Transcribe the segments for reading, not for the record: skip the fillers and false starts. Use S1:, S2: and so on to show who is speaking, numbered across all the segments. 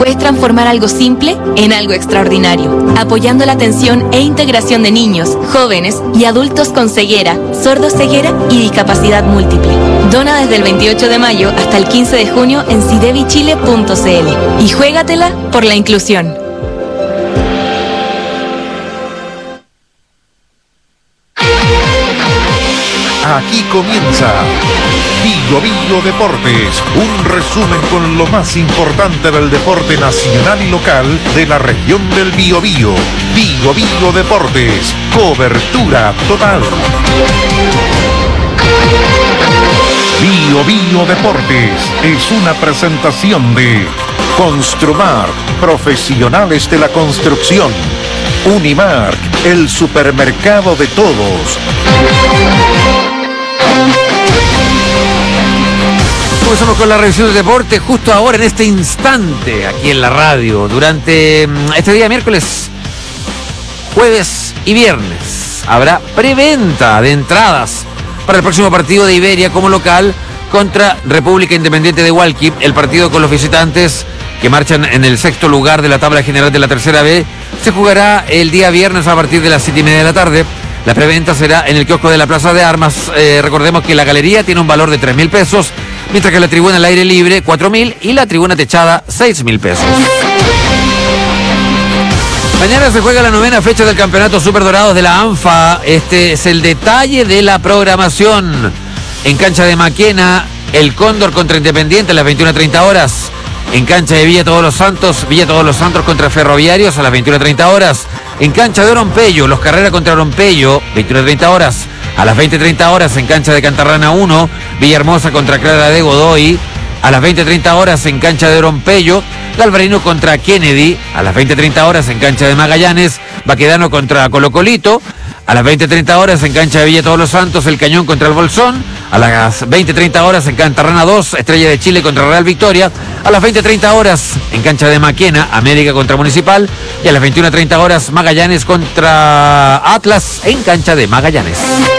S1: Puedes transformar algo simple en algo extraordinario, apoyando la atención e integración de niños, jóvenes y adultos con ceguera, sordoceguera y discapacidad múltiple. Dona desde el 28 de mayo hasta el 15 de junio en sidevichile.cl y juégatela por la inclusión.
S2: Aquí comienza Bio Deportes, un resumen con lo más importante del deporte nacional y local de la región del Biobío. Bio Deportes, cobertura total. Bio Deportes es una presentación de Construmar, profesionales de la construcción. Unimark, el supermercado de todos.
S3: Comenzamos con la revisión de deporte justo ahora, en este instante, aquí en la radio. Durante este día miércoles, jueves y viernes habrá preventa de entradas para el próximo partido de Iberia como local contra República Independiente de Hualqui. El partido con los visitantes que marchan en el sexto lugar de la tabla general de la tercera B se jugará el día viernes a partir de las 7:30 de la tarde. La preventa será en el kiosco de la Plaza de Armas. Recordemos que la galería tiene un valor de 3.000 pesos, mientras que la tribuna al aire libre 4.000 y la tribuna techada 6.000 pesos. Mañana se juega la 9ª fecha del Campeonato Superdorados de la ANFA. Este es el detalle de la programación. En cancha de Maquena, el Cóndor contra Independiente a las 21:30 horas. En cancha de Villa Todos los Santos contra Ferroviarios a las 21:30 horas. En cancha de Orompello, Los Carreras contra Orompello, 21:30 horas. A las 20:30 horas en cancha de Cantarrana 1, Villahermosa contra Clara de Godoy. A las 20:30 horas en cancha de Orompello, Galvarino contra Kennedy. A las 20:30 horas en cancha de Magallanes, Baquedano contra Colocolito. A las 20:30 horas en cancha de Villa Todos los Santos, El Cañón contra el Bolsón. A las 20:30 horas en Cantarrana 2, Estrella de Chile contra Real Victoria. A las 20:30 horas en cancha de Maquena, América contra Municipal. Y a las 21:30 horas, Magallanes contra Atlas en cancha de Magallanes.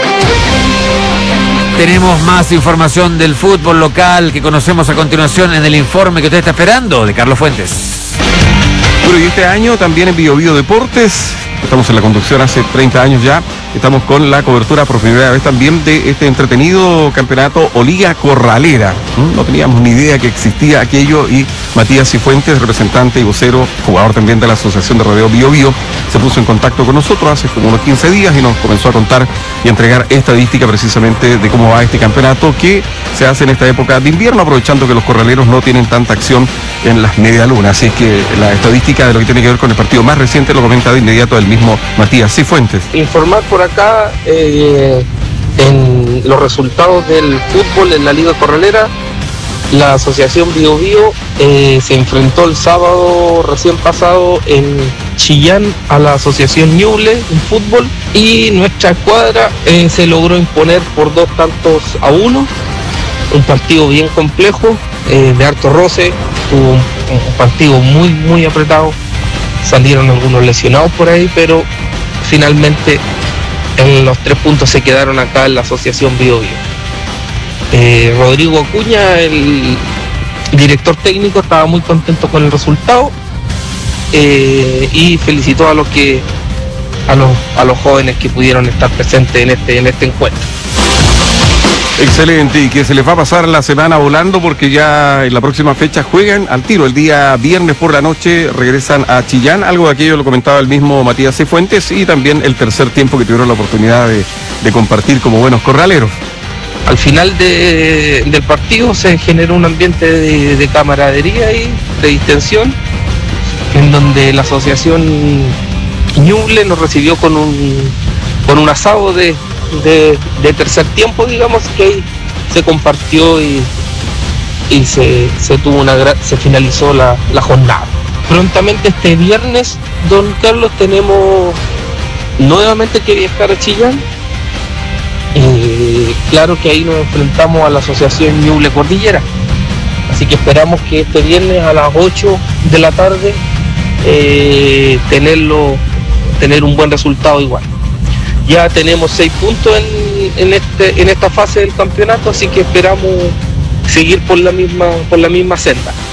S3: Tenemos más información del fútbol local que conocemos a continuación en el informe que usted está esperando, de Carlos Fuentes.
S4: Bueno, y este año también en Bio Deportes, estamos en la conducción hace 30 años ya, estamos con la cobertura por primera vez también de este entretenido campeonato o Liga Corralera. No teníamos ni idea que existía aquello y Matías Cifuentes, representante y vocero, jugador también de la Asociación de Rodeo Bio, se puso en contacto con nosotros hace como unos 15 días y nos comenzó a contar y a entregar estadística precisamente de cómo va este campeonato que se hace en esta época de invierno, aprovechando que los corraleros no tienen tanta acción en las medialunas. Así es que la estadística de lo que tiene que ver con el partido más reciente lo comenta de inmediato el mismo Matías Cifuentes.
S5: Informar por acá en los resultados del fútbol en la Liga Corralera. La Asociación Bio se enfrentó el sábado recién pasado en Chillán a la Asociación Ñuble en fútbol y nuestra escuadra se logró imponer por 2-1. Un partido bien complejo, de harto roce, tuvo un partido muy apretado, salieron algunos lesionados por ahí, pero finalmente en los 3 puntos se quedaron acá en la Asociación Bio. Rodrigo Acuña, el director técnico, estaba muy contento con el resultado y felicitó a los jóvenes que pudieron estar presentes en este encuentro.
S4: Excelente, y que se les va a pasar la semana volando porque ya en la próxima fecha juegan al tiro. El día viernes por la noche regresan a Chillán, algo de aquello lo comentaba el mismo Matías Cifuentes, y también el tercer tiempo que tuvieron la oportunidad de compartir como buenos corraleros.
S5: Al final del partido se generó un ambiente de camaradería y de distensión, en donde la Asociación Ñuble nos recibió con un asado de tercer tiempo, digamos, que ahí se compartió y se finalizó la jornada. Prontamente este viernes, don Carlos, tenemos nuevamente que viajar a Chillán. Claro que ahí nos enfrentamos a la Asociación Ñuble Cordillera, así que esperamos que este viernes a las 8 de la tarde tener un buen resultado igual. Ya tenemos 6 puntos en esta fase del campeonato, así que esperamos seguir por la misma senda.